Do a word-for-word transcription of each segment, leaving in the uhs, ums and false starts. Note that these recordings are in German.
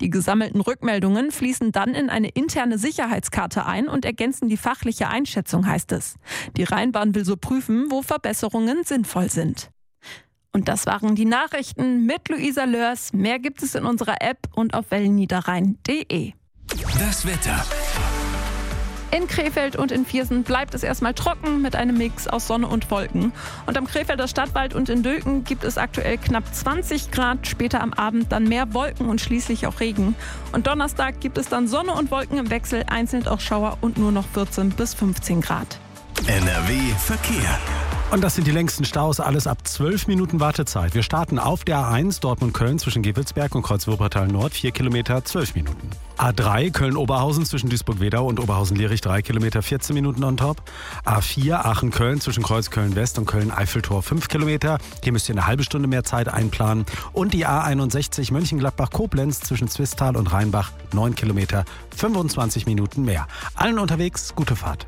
Die gesammelten Rückmeldungen fließen dann in eine interne Sicherheitskarte ein und ergänzen die fachliche Einschätzung, heißt es. Die Rheinbahn will so prüfen, wo Verbesserungen sinnvoll sind. Und das waren die Nachrichten mit Luisa Lörs. Mehr gibt es in unserer App und auf wellenniederrhein punkt de. Das Wetter. In Krefeld und in Viersen bleibt es erstmal trocken mit einem Mix aus Sonne und Wolken. Und am Krefelder Stadtwald und in Dülken gibt es aktuell knapp zwanzig Grad, später am Abend dann mehr Wolken und schließlich auch Regen. Und Donnerstag gibt es dann Sonne und Wolken im Wechsel, einzeln auch Schauer und nur noch vierzehn bis fünfzehn Grad. N R W Verkehr. Und das sind die längsten Staus, alles ab zwölf Minuten Wartezeit. Wir starten auf der A eins Dortmund-Köln zwischen Gewelsberg und Kreuz-Wuppertal Nord, vier Kilometer, zwölf Minuten. A drei Köln-Oberhausen zwischen Duisburg-Wedau und Oberhausen-Lierich, drei Kilometer, vierzehn Minuten on top. A vier Aachen-Köln zwischen Kreuz-Köln-West und Köln-Eiffeltor, fünf Kilometer. Hier müsst ihr eine halbe Stunde mehr Zeit einplanen. Und die A einundsechzig Mönchengladbach-Koblenz zwischen Zwistal und Rheinbach, neun Kilometer, fünfundzwanzig Minuten mehr. Allen unterwegs, gute Fahrt.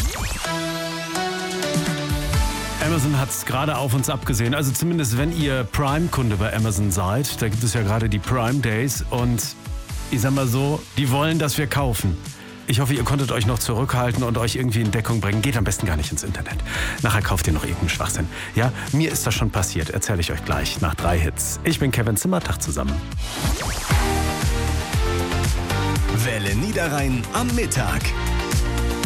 Amazon hat es gerade auf uns abgesehen. Also zumindest wenn ihr Prime-Kunde bei Amazon seid. Da gibt es ja gerade die Prime Days. Und ich sag mal so, die wollen, dass wir kaufen. Ich hoffe, ihr konntet euch noch zurückhalten und euch irgendwie in Deckung bringen. Geht am besten gar nicht ins Internet. Nachher kauft ihr noch irgendeinen Schwachsinn. Ja, mir ist das schon passiert. Erzähle ich euch gleich nach drei Hits. Ich bin Kevin Zimmer. Tag zusammen. Welle Niederrhein am Mittag.